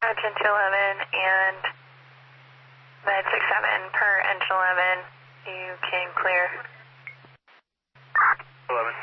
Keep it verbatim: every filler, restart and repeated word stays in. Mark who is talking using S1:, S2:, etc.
S1: Engine two eleven and Med six seven per engine eleven, you can clear.
S2: eleven.